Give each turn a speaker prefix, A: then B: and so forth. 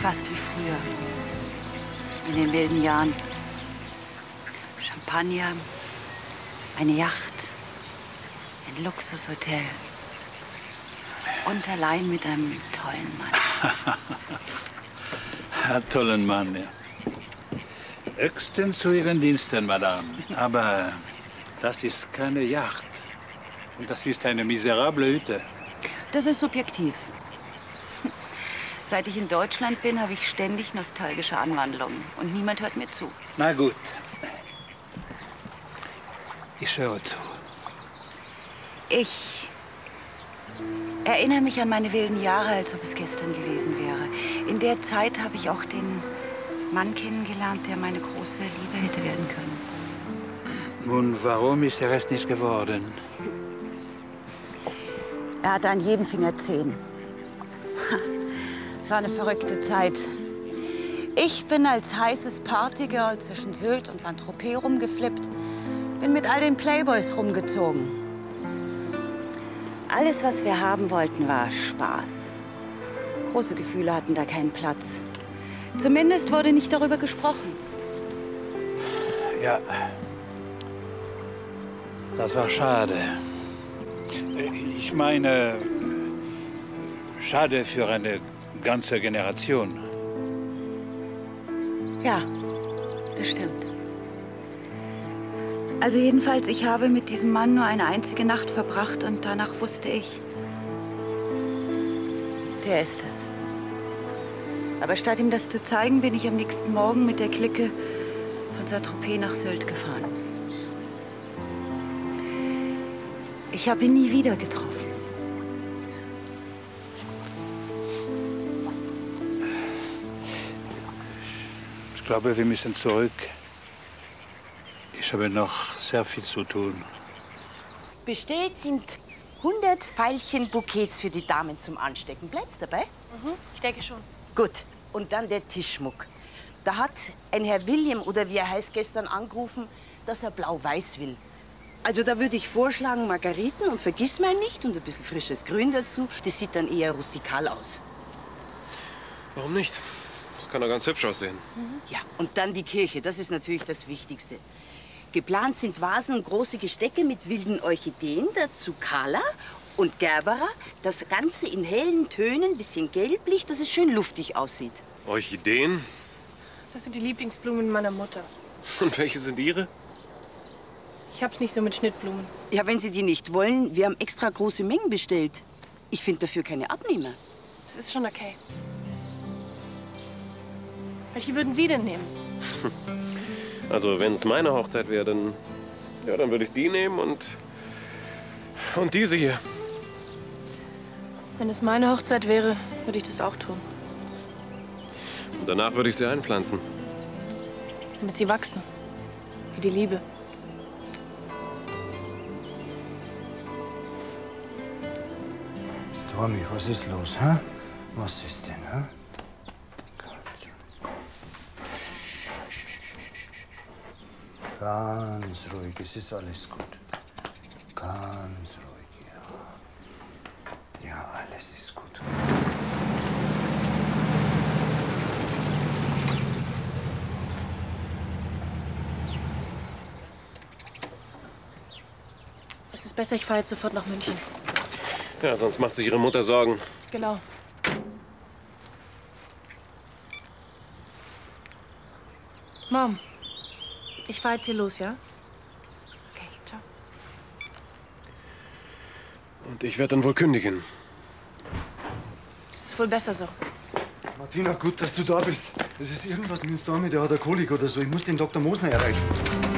A: Fast wie früher. In den wilden Jahren. Champagner, eine Yacht, ein Luxushotel. Und allein mit einem tollen Mann.
B: Einen tollen Mann, ja. Höchstens zu Ihren Diensten, Madame. Aber das ist keine Yacht. Und das ist eine miserable Hütte.
A: Das ist subjektiv. Seit ich in Deutschland bin, habe ich ständig nostalgische Anwandlungen. Und niemand hört mir zu.
B: Na gut. Ich höre zu.
A: Ich erinnere mich an meine wilden Jahre, als ob es gestern gewesen wäre. In der Zeit habe ich auch den Mann kennengelernt, der meine große Liebe hätte werden können.
B: Und warum ist der Rest nicht geworden?
A: Er hatte an jedem Finger 10. Es war eine verrückte Zeit. Ich bin als heißes Partygirl zwischen Sylt und Saint-Tropez rumgeflippt. Bin mit all den Playboys rumgezogen. Alles, was wir haben wollten, war Spaß. Große Gefühle hatten da keinen Platz. Zumindest wurde nicht darüber gesprochen.
B: Ja, das war schade. Ich meine, schade für eine ganze Generation.
A: Ja, das stimmt. Also jedenfalls, ich habe mit diesem Mann nur eine einzige Nacht verbracht und danach wusste ich, der ist es. Aber statt ihm das zu zeigen, bin ich am nächsten Morgen mit der Clique von Saint-Tropez nach Sylt gefahren. Ich habe ihn nie wieder getroffen.
B: Ich glaube, wir müssen zurück. Ich habe noch sehr viel zu tun.
C: Bestellt sind 100 Veilchenbouquets für die Damen zum Anstecken. Bleibt's dabei?
D: Ich denke schon.
C: Gut. Und dann der Tischschmuck. Da hat ein Herr William, oder wie er heißt, gestern angerufen, dass er blau-weiß will. Also da würde ich vorschlagen, Margariten und Vergissmeinnicht und ein bisschen frisches Grün dazu. Das sieht dann eher rustikal aus.
E: Warum nicht? Das kann doch ganz hübsch aussehen.
C: Ja, und dann die Kirche. Das ist natürlich das Wichtigste. Geplant sind Vasen und große Gestecke mit wilden Orchideen, dazu Kala und Gerbera. Das Ganze in hellen Tönen, bisschen gelblich, dass es schön luftig aussieht.
E: Orchideen?
D: Das sind die Lieblingsblumen meiner Mutter.
E: Und welche sind Ihre?
D: Ich hab's nicht so mit Schnittblumen.
C: Ja, wenn Sie die nicht wollen, wir haben extra große Mengen bestellt. Ich finde dafür keine Abnehmer.
D: Das ist schon okay. Welche würden Sie denn nehmen?
E: Also, wenn es meine Hochzeit wäre, dann, ja, dann würde ich die nehmen und diese hier.
D: Wenn es meine Hochzeit wäre, würde ich das auch tun.
E: Und danach würde ich sie einpflanzen.
D: Damit sie wachsen. Wie die Liebe.
F: Stormy, was ist los, hä? Was ist denn, hä? Ganz ruhig, es ist alles gut. Ganz ruhig, ja. Ja, alles ist gut.
D: Es ist besser, ich fahre jetzt sofort nach München.
E: Ja, sonst macht sich Ihre Mutter Sorgen.
D: Genau. Mom, ich fahre jetzt hier los, ja? Okay, ciao.
E: Und ich werde dann wohl kündigen.
D: Es ist wohl besser so.
F: Martina, gut, dass du da bist. Es ist irgendwas mit dem Stormy, der hat eine Kolik oder so. Ich muss den Dr. Mosner erreichen.